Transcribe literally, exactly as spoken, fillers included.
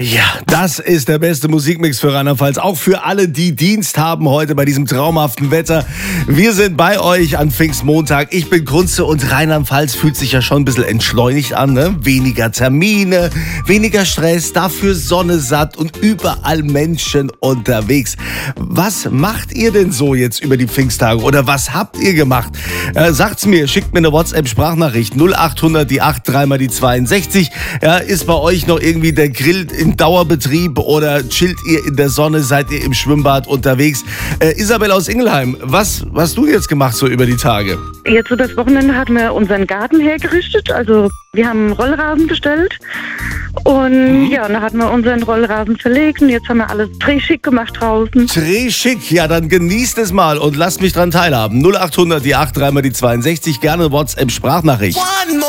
Ja, das ist der beste Musikmix für Rheinland-Pfalz. Auch für alle, die Dienst haben heute bei diesem traumhaften Wetter. Wir sind bei euch an Pfingstmontag. Ich bin Kunze und Rheinland-Pfalz fühlt sich ja schon ein bisschen entschleunigt an. Ne? Weniger Termine, weniger Stress, dafür Sonne satt und überall Menschen unterwegs. Was macht ihr denn so jetzt über die Pfingsttage oder was habt ihr gemacht? Äh, sagt's mir, schickt mir eine WhatsApp-Sprachnachricht null acht hundert die acht drei mal die zweiundsechzig. Ja, ist bei euch noch irgendwie der Grill in Dauerbetrieb oder chillt ihr in der Sonne, seid ihr im Schwimmbad unterwegs? Äh, Isabel aus Ingelheim, was, was hast du jetzt gemacht so über die Tage? Jetzt so das Wochenende hatten wir unseren Garten hergerichtet, also wir haben einen Rollrasen bestellt und mhm. ja, dann hatten wir unseren Rollrasen verlegt und jetzt haben wir alles drehschick gemacht draußen. Drehschick, ja dann genießt es mal und lasst mich dran teilhaben. null acht hundert die acht drei mal die zweiundsechzig, gerne WhatsApp-Sprachnachricht.